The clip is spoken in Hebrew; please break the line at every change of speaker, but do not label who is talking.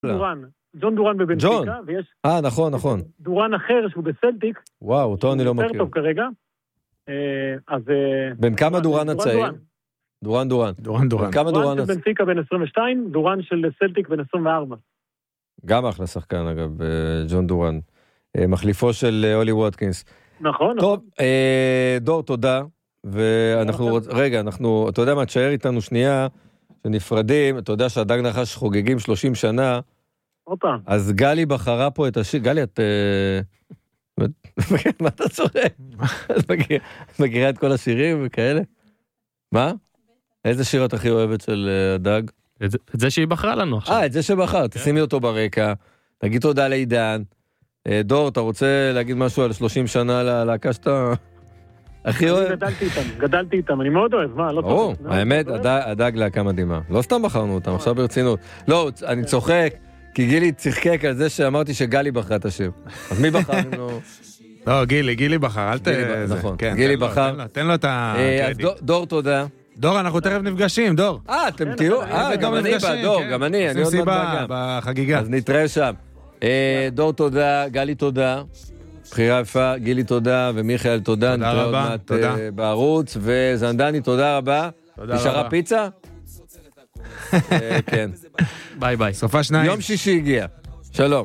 דורן. ג'ון דורן בבנפיקה, ויש...
נכון.
דורן אחר שהוא בסלטיק.
וואו, אותו אני לא מכיר.
יותר טוב כרגע. אז...
בין כמה דורן הצעיר? דורן. כמה דורן
של בנפיקה בין 22, דורן של סלטיק בין 24.
גם אחלה שחקן, אגב, ג'ון דורן. מחליפו של אולי ווטקינס.
נכון.
טוב, דור, תודה. ואנחנו, רגע, אתה יודע מה, תשאר איתנו שנייה, שנפרדים, אתה יודע שהדג נחש חוגגים 30 שנה, אז גלי בחרה פה את השיר, גלי, את... מה אתה צוחק? את מכירה את כל השירים וכאלה? מה? איזה שיר את הכי אוהבת של הדג?
את זה שהיא בחרה לנו עכשיו.
את זה שבחר, תשימי אותו ברקע, תגיד תודה לעידן. דור, אתה רוצה להגיד משהו על 30 שנה ללהקה שאתה... הכי אוהב?
גדלתי איתם, אני מאוד אוהב, מה? לא
טוב. האמת, הדג להקה מדהימה. לא סתם בחרנו אותם, עכשיו ברצינות. לא, אני צוחק, כי גילי צחקק על זה שאמרתי שגלי בחרה את השיר. אז מי בחר?
לא, גילי בחר, אל ת...
נכון, גילי בחר.
תן לו את הקרדיט.
דור, תודה.
דור, אנחנו תכף נפגשים, דור.
אתם תהיו? גם אני בא, דור, גם אני.
עושים סיבה בחגיגה.
אז נתראה שם. דור, תודה, גלי, תודה. בחירה יפה, גילי תודה, ומיכאל תודה.
תודה רבה, תודה.
בערוץ, וזנדני, תודה רבה. נשארה פיצה? כן.
ביי ביי.
סופה שניים.
יום שישי הגיע. שלום.